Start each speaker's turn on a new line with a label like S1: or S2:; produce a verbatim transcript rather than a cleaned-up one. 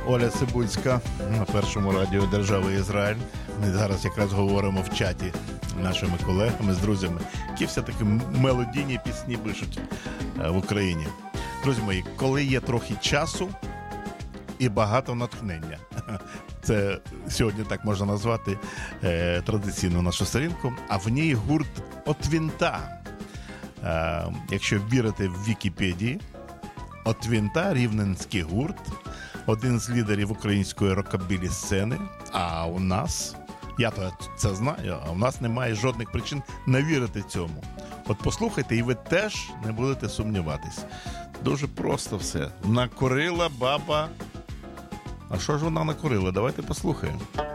S1: Оля Цибульська на першому радіо держави Ізраїль. Ми зараз якраз говоримо в чаті нашими колегами, з друзями, які все-таки мелодійні пісні пишуть в Україні. Друзі мої, коли є трохи часу і багато натхнення. Це сьогодні так можна назвати е, традиційну нашу сторінку, а в ній гурт «От вінта». Е, якщо вірити в Вікіпедії, «От вінта» – рівненський гурт, один з лідерів української рокабілі сцени, а у нас, я то це знаю, а у нас немає жодних причин не вірити цьому. От послухайте, і ви теж не будете сумніватись. Дуже просто все. Накурила баба. А що ж вона накурила? Давайте послухаємо.